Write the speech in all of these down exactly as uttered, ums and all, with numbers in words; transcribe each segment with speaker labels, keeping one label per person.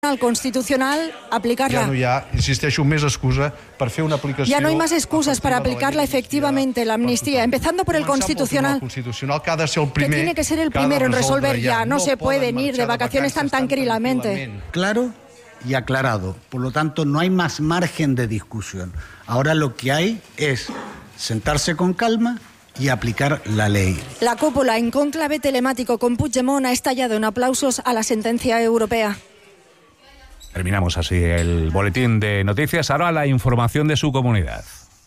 Speaker 1: al Constitucional, aplicarla.
Speaker 2: Ya no hi ha, insisteixo, més excusa per fer una aplicació...
Speaker 1: Ya no hay más excusas para aplicarla efectivamente, la amnistía, empezando por el Constitucional,
Speaker 2: Constitucional que, ha de ser el primer,
Speaker 1: que tiene que ser el primero en resolver ya. No, no se pueden ir de vacaciones tan tranquilamente.
Speaker 3: Claro y aclarado. Por lo tanto, no hay más margen de discusión. Ahora lo que hay es sentarse con calma y aplicar la ley.
Speaker 1: La cúpula en cónclave telemático con Puigdemont ha estallado en aplausos a la sentencia europea.
Speaker 4: Terminamos así el boletín de noticias. Ahora la información de su comunidad.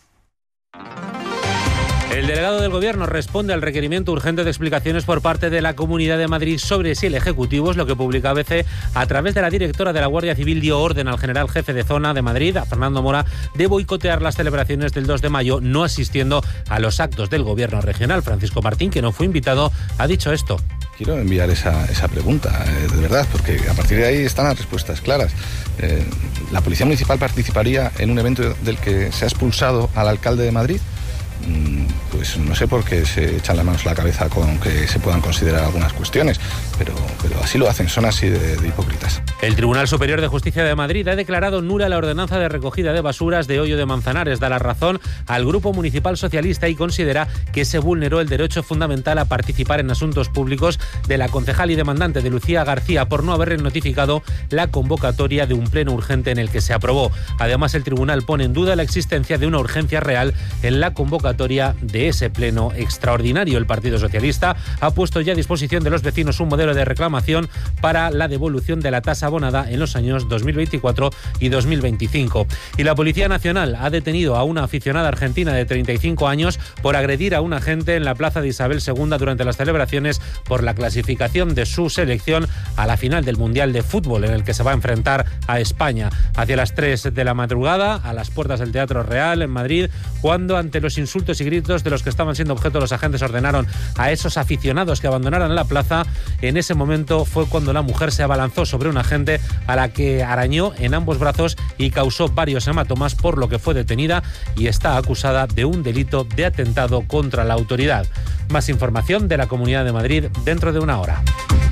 Speaker 5: El delegado del Gobierno responde al requerimiento urgente de explicaciones por parte de la Comunidad de Madrid sobre si el Ejecutivo, es lo que publica A B C, a través de la directora de la Guardia Civil, dio orden al general jefe de zona de Madrid, a Fernando Mora, de boicotear las celebraciones del dos de mayo, no asistiendo a los actos del Gobierno regional. Francisco Martín, que no fue invitado, ha dicho esto.
Speaker 6: Quiero enviar esa, esa pregunta, eh, de verdad, porque a partir de ahí están las respuestas claras. Eh, ¿La Policía Municipal participaría en un evento del que se ha expulsado al alcalde de Madrid? Pues no sé por qué se echan las manos a la cabeza con que se puedan considerar algunas cuestiones, pero, pero así lo hacen, son así de, de hipócritas.
Speaker 5: El Tribunal Superior de Justicia de Madrid ha declarado nula la ordenanza de recogida de basuras de Hoyo de Manzanares. Da la razón al Grupo Municipal Socialista y considera que se vulneró el derecho fundamental a participar en asuntos públicos de la concejal y demandante de Lucía García por no haber notificado la convocatoria de un pleno urgente en el que se aprobó. Además, el tribunal pone en duda la existencia de una urgencia real en la convocatoria de ese pleno extraordinario. El Partido Socialista ha puesto ya a disposición de los vecinos un modelo de reclamación para la devolución de la tasa abonada en los años dos mil veinticuatro y dos mil veinticinco. Y la Policía Nacional ha detenido a una aficionada argentina de treinta y cinco años por agredir a un agente en la plaza de Isabel segunda durante las celebraciones por la clasificación de su selección a la final del Mundial de Fútbol, en el que se va a enfrentar a España. Hacia las tres de la madrugada, a las puertas del Teatro Real en Madrid, cuando ante los insultos y gritos de los que estaban siendo objeto, los agentes ordenaron a esos aficionados que abandonaran la plaza. En ese momento fue cuando la mujer se abalanzó sobre un agente a la que arañó en ambos brazos y causó varios hematomas, por lo que fue detenida y está acusada de un delito de atentado contra la autoridad. Más información de la Comunidad de Madrid dentro de una hora.